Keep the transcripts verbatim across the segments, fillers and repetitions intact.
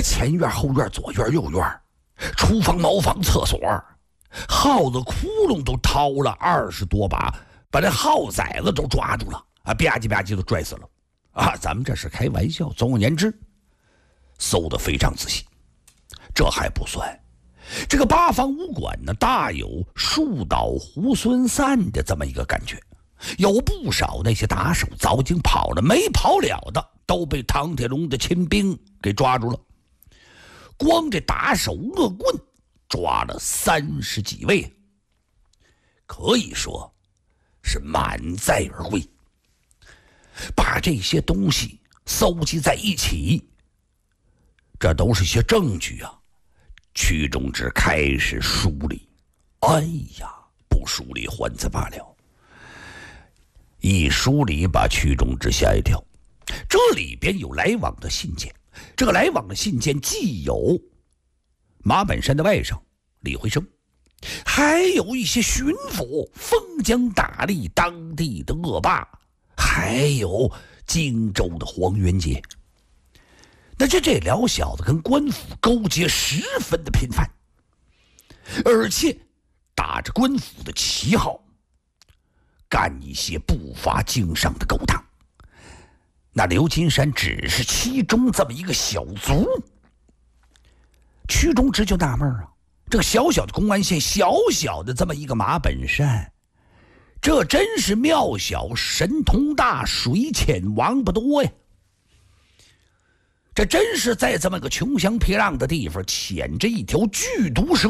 前院、后院、左院、右院，厨房、茅房、厕所，耗子窟窿都掏了二十多把，把那耗崽子都抓住了啊！吧唧吧唧都拽死了啊！咱们这是开玩笑。总而言之，搜得非常仔细。这还不算，这个八方武馆呢，大有树倒猢狲散的这么一个感觉。有不少那些打手早已经跑了，没跑了的都被唐铁龙的亲兵给抓住了。光这打手恶棍抓了三十几位，可以说是满载而归。把这些东西搜集在一起，这都是些证据啊。屈中之开始梳理，哎呀，不梳理还则罢了，一梳理把屈中之吓一跳。这里边有来往的信件，这个来往的信件既有马本山的外甥李回生，还有一些巡抚封疆大吏当地的恶霸，还有荆州的黄元杰。那这这俩小子跟官府勾结十分的频繁，而且打着官府的旗号干一些不乏经商的勾当。那刘金山只是其中这么一个小卒。屈中之就纳闷啊，这个小小的公安县，小小的这么一个马本山，这真是庙小神通大，水浅王八多呀。这真是在这么个穷乡僻壤的地方潜着一条剧毒蛇。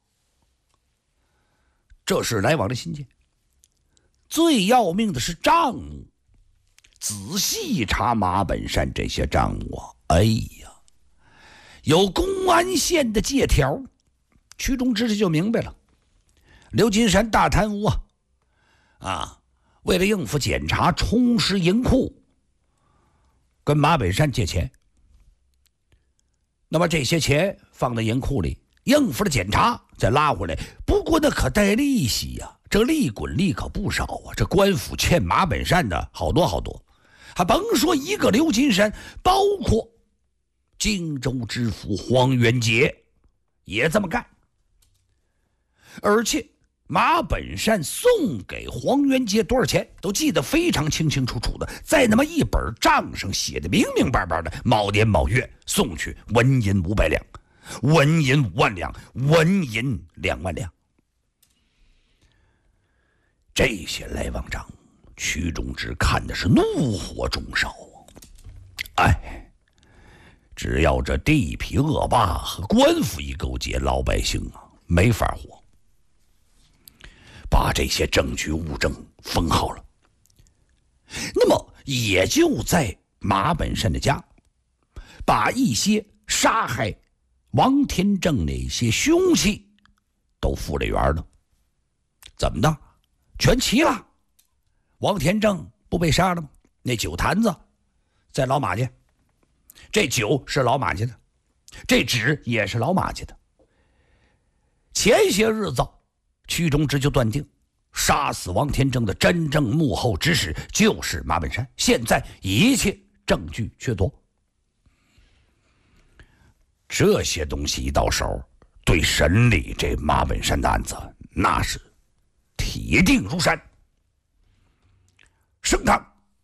这是来往的信件。最要命的是账目，仔细一查马本山这些账目啊，哎呀，有公安县的借条。屈中之就明白了，刘金山大贪污啊，啊，为了应付检查，充实银库，跟马本山借钱。那么这些钱放在银库里，应付了检查，再拉回来。不过那可带利息呀、啊，这利滚利可不少啊！这官府欠马本山的好多好多，还甭说一个刘金山，包括荆州知府黄元杰也这么干。而且马本山送给黄元杰多少钱都记得非常清清楚楚的，在那么一本账上写的明明白白的，某年某月送去纹银五百两，纹银五万两，纹银两万两。这些来往账，屈中之看的是怒火中烧。哎，只要这地痞恶霸和官府一勾结，老百姓啊没法活。把这些证据物证封好了，那么也就在马本山的家，把一些杀害王天正那些凶器都复了原了。怎么的？全齐了。王天正不被杀了吗？那酒坛子在老马家，这酒是老马家的，这纸也是老马家的。前些日子屈中之就断定，杀死王天正的真正幕后指使就是马本山。现在一切证据确凿，这些东西一到手，对审理这马本山的案子那是铁定如山。升堂，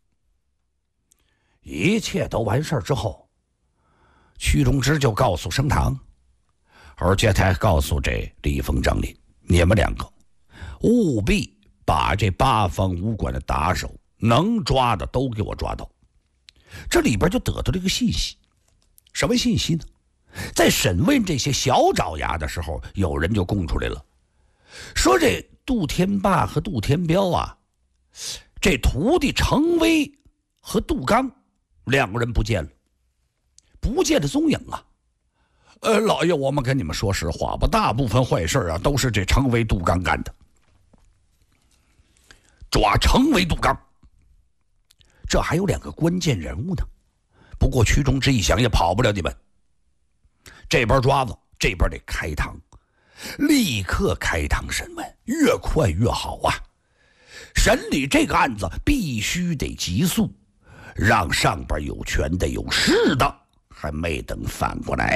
一切都完事之后，屈中之就告诉升堂，而且他还告诉这李峰、张林，你们两个务必把这八方武馆的打手能抓的都给我抓到。这里边就得到了一个信息，什么信息呢？在审问这些小爪牙的时候，有人就供出来了，说这杜天霸和杜天彪啊，这徒弟程威和杜刚两个人不见了，不见了踪影啊。呃，老爷，我们跟你们说实话吧，大部分坏事啊都是这程威、杜刚干的。抓程威、杜刚，这还有两个关键人物呢。不过屈中之一想，也跑不了你们。这边抓子，这边得开堂，立刻开堂审问，越快越好啊！审理这个案子必须得急速，让上边有权的、有势的还没等反过来。